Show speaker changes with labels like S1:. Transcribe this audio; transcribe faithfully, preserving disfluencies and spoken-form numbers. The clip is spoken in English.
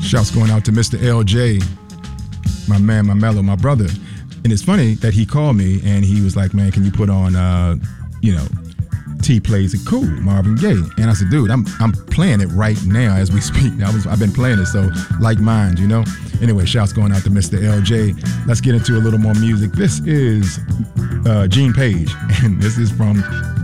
S1: Shouts going out to Mister L J, my man, my mellow, my brother. And it's funny that he called me and he was like, man, can you put on, uh, you know, T Plays It Cool, Marvin Gaye. And I said, dude, I'm I'm playing it right now as we speak. I was, I've been playing it, so like mine, you know? Anyway, shouts going out to Mister L J. Let's get into a little more music. This is uh, Gene Page, and this is from